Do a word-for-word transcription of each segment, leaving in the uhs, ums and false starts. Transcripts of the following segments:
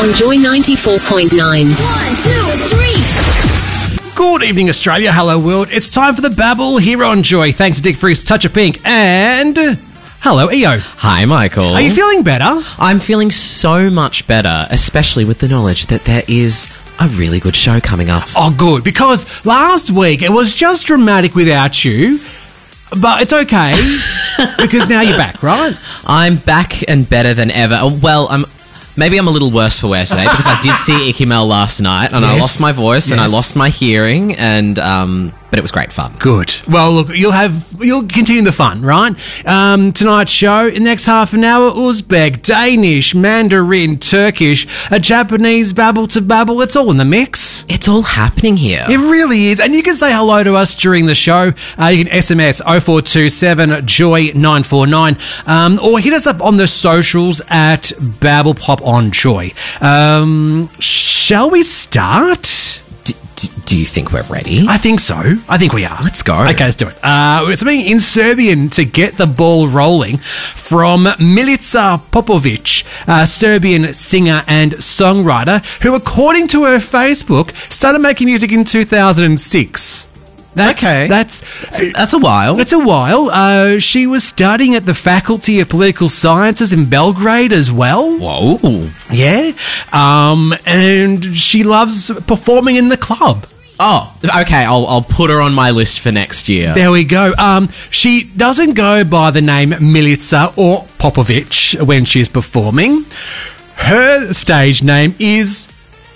on Joy ninety-four point nine. One, two, three. Good evening, Australia. Hello, world. It's time for the Babble here on Joy. Thanks to Dick Freeze, Touch of Pink, and hello, E O. Hi, Michael. Are you feeling better? I'm feeling so much better, especially with the knowledge that there is a really good show coming up. Oh, good, because last week it was just dramatic without you, but it's okay, because now you're back, right? I'm back and better than ever. Oh, Well, I'm... Maybe I'm a little worse for wear today because I did see Icky Mel last night and Yes. I lost my voice and I Yes. lost my hearing and um, but it was great fun. Good. Well, look, you'll have you'll continue the fun, right? Um, tonight's show, in the next half an hour, Uzbek, Danish, Mandarin, Turkish, a Japanese babble to babble. It's all in the mix. It's all happening here. It really is. And you can say hello to us during the show. Uh, you can S M S oh four two seven Joy nine four nine um, or hit us up on the socials at Babble Pop on Joy. Um, shall we start? D- d- do you think we're ready? I think so. I think we are. Let's go. Okay, let's do it. Uh, it's something in Serbian to get the ball rolling from Milica Popovic, a Serbian singer and songwriter who, according to her Facebook, started making music in two thousand six. That's, Okay. That's... That's a while. It's a while. Uh, she was studying at the Faculty of Political Sciences in Belgrade as well. Whoa. Yeah. Um, and she loves performing in the club. Oh, okay. I'll I'll put her on my list for next year. There we go. Um, she doesn't go by the name Milica or Popovic when she's performing. Her stage name is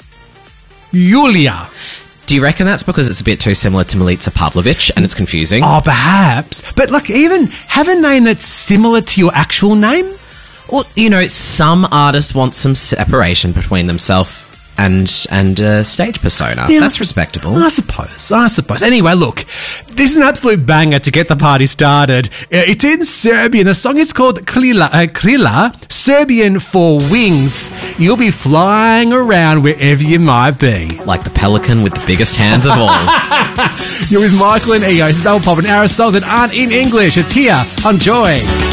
Yulia. Do you reckon that's because it's a bit too similar to Milica Pavlovic and it's confusing? Oh, perhaps. But look, even have a name that's similar to your actual name. Well, you know, some artists want some separation between themselves and and uh, stage persona. Yeah, That's respectable. I suppose. I suppose. Anyway, look, this is an absolute banger to get the party started. Uh, It's in Serbian. The song is called Krila, uh, Krila, Serbian for wings. You'll be flying around wherever you might be. Like the pelican with the biggest hands of all. You're with Michael and E O. This is Double Pop and our songs that aren't in English. It's here on Joy.